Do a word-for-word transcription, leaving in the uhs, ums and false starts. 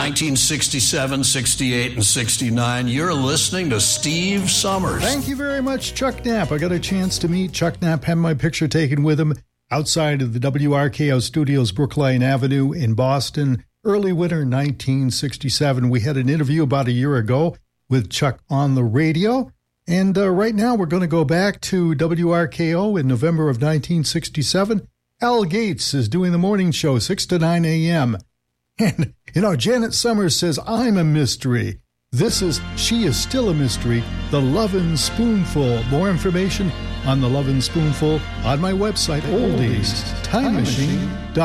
nineteen sixty-seven, sixty-eight, and sixty-nine. You're listening to Steve Summers. Thank you very much, Chuck Knapp. I got a chance to meet Chuck Knapp, had my picture taken with him outside of the W R K O Studios, Brookline Avenue in Boston, early winter nineteen sixty-seven. We had an interview about a year ago with Chuck on the radio. And uh, right now we're going to go back to W R K O in November of nineteen sixty-seven. Al Gates is doing the morning show, six to nine a.m. And, you know, Janet Summers says, I'm a mystery. This is She Is Still a Mystery, The Lovin' Spoonful. More information on The Lovin' Spoonful on my website, oldies time machine dot com.